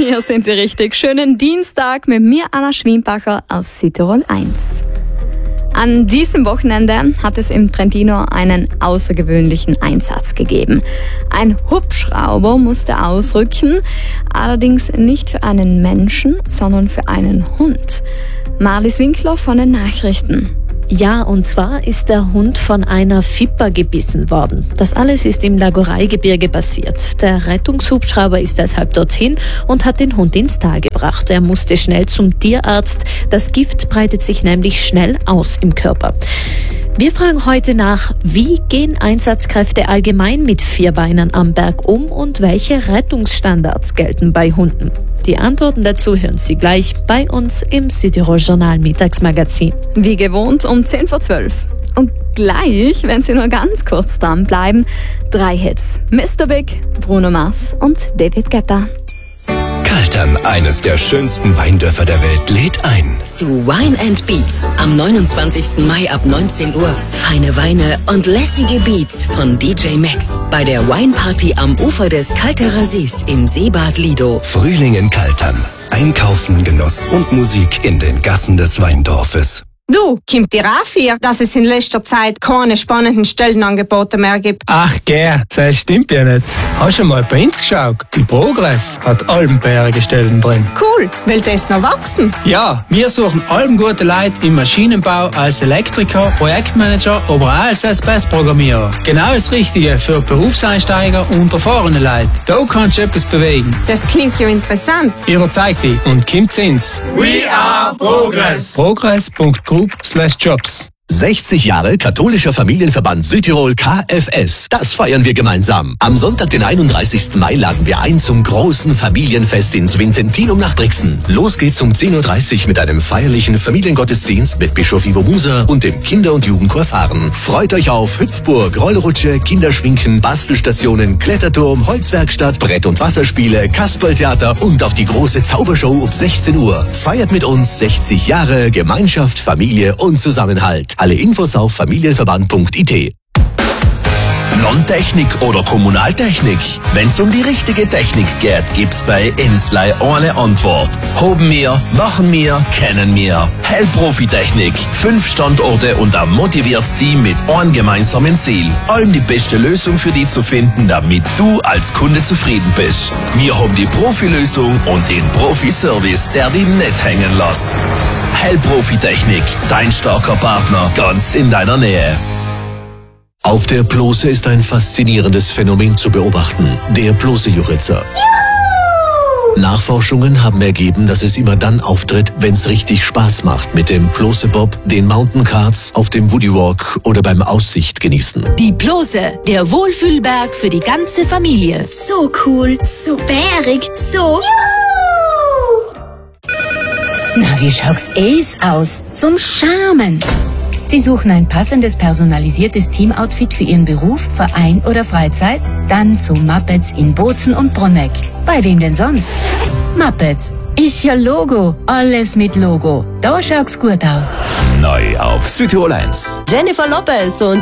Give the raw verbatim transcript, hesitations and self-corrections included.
Hier sind Sie richtig. Schönen Dienstag mit mir, Anna Schwimpacher aus Südtirol eins. An diesem Wochenende hat es im Trentino einen außergewöhnlichen Einsatz gegeben. Ein Hubschrauber musste ausrücken, allerdings nicht für einen Menschen, sondern für einen Hund. Marlies Winkler von den Nachrichten. Ja, und zwar ist der Hund von einer Viper gebissen worden. Das alles ist im Lagoreigebirge passiert. Der Rettungshubschrauber ist deshalb dorthin und hat den Hund ins Tal gebracht. Er musste schnell zum Tierarzt. Das Gift breitet sich nämlich schnell aus im Körper. Wir fragen heute nach, wie gehen Einsatzkräfte allgemein mit Vierbeinern am Berg um und welche Rettungsstandards gelten bei Hunden? Die Antworten dazu hören Sie gleich bei uns im Südtirol Journal Mittagsmagazin. Wie gewohnt um zehn vor zwölf. Und gleich, wenn Sie nur ganz kurz dranbleiben, drei Hits. Mister Big, Bruno Mars und David Guetta. Kaltern, eines der schönsten Weindörfer der Welt, lädt ein. Zu Wine and Beats am neunundzwanzigsten Mai ab neunzehn Uhr. Feine Weine und lässige Beats von D J Max bei der Wine Party am Ufer des Kalterer Sees im Seebad Lido. Frühling in Kaltern. Einkaufen, Genuss und Musik in den Gassen des Weindorfes. Du, kommt dir auch vor, dass es in letzter Zeit keine spannenden Stellenangebote mehr gibt? Ach gell, das stimmt ja nicht. Hast du mal bei uns geschaut? Die Progress hat albenbärige Stellen drin. Cool, will das noch wachsen? Ja, wir suchen allengute Leute im Maschinenbau als Elektriker, Projektmanager, aber auch als S P S-Programmierer. Genau das Richtige für Berufseinsteiger und erfahrene Leute. Da kannst du etwas bewegen. Das klingt ja interessant. Überzeug dich und kommt ins We are Progress. Progress punkt group slash jobs. sechzig Jahre Katholischer Familienverband Südtirol K F S. Das feiern wir gemeinsam. Am Sonntag, den einunddreißigsten Mai, laden wir ein zum großen Familienfest ins Vinzentinum nach Brixen. Los geht's um zehn Uhr dreißig mit einem feierlichen Familiengottesdienst mit Bischof Ivo Muser und dem Kinder- und Jugendchor Fahren. Freut euch auf Hüpfburg, Rollrutsche, Kinderschwinken, Bastelstationen, Kletterturm, Holzwerkstatt, Brett- und Wasserspiele, Kasperltheater und auf die große Zaubershow um sechzehn Uhr. Feiert mit uns sechzig Jahre Gemeinschaft, Familie und Zusammenhalt. Alle Infos auf familienverband punkt I T. Lontechnik oder Kommunaltechnik? Wenn's um die richtige Technik geht, gibt's bei Ensley eine Antwort. Hoben wir, machen wir, kennen wir. Hellprofi-Technik. Fünf Standorte und ein motiviertes Team mit einem gemeinsamen Ziel. Allem die beste Lösung für die zu finden, damit du als Kunde zufrieden bist. Wir haben die Profilösung und den Profiservice, der dich nicht hängen lässt. Hellprofi-Technik. Dein starker Partner, ganz in deiner Nähe. Auf der Plose ist ein faszinierendes Phänomen zu beobachten, der Plose-Juritzer. Nachforschungen haben ergeben, dass es immer dann auftritt, wenn es richtig Spaß macht mit dem Plose-Bob, den Mountaincards, auf dem Woody Walk oder beim Aussicht genießen. Die Plose, der Wohlfühlberg für die ganze Familie. So cool, so bärig, so... Na, wie schaut's es aus? Zum Charmen. Sie suchen ein passendes, personalisiertes Teamoutfit für Ihren Beruf, Verein oder Freizeit? Dann zu Muppets in Bozen und Bronegg. Bei wem denn sonst? Muppets. Ist ja Logo. Alles mit Logo. Da schaut's gut aus. Neu auf Südtirol eins. Jennifer Lopez und